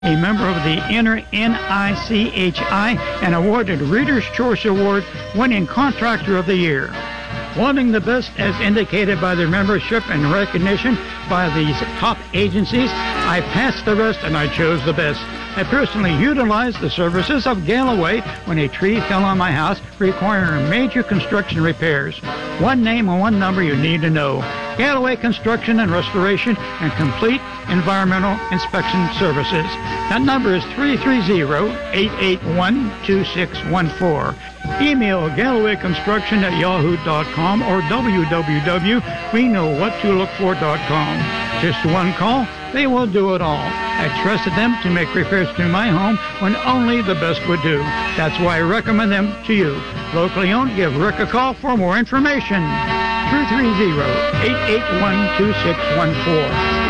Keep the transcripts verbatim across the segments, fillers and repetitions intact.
a member of the Inner N I C H I, and awarded Reader's Choice Award, winning Contractor of the Year. Wanting the best as indicated by their membership and recognition by these top agencies, I passed the rest and I chose the best. I personally utilized the services of Galloway when a tree fell on my house requiring major construction repairs. One name and one number you need to know. Galloway Construction and Restoration and Complete Environmental Inspection Services. That number is three three zero, eight eight one, two six one four. Email Galloway Construction at yahoo dot com or w w w dot we know what to look for dot com. Just one call, they will do it all. I trusted them to make repairs to my home when only the best would do. That's why I recommend them to you. Locally owned, give Rick a call for more information. three three zero, eight eight one, two six one four.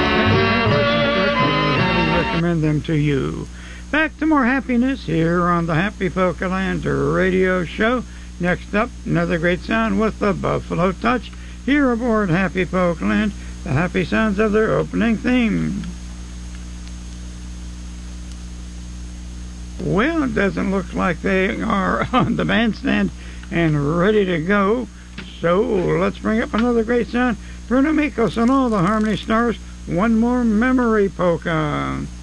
I recommend them to you. Back to more happiness here on the Happy Folk-a-Land radio show. Next up, another great sound with the Buffalo Touch. Here aboard Happy Folk-a-Land, the happy sounds of their opening theme. Well, it doesn't look like they are on the bandstand and ready to go. So let's bring up another great sound. Bruno Mikos and all the Harmony Stars. One more memory polka.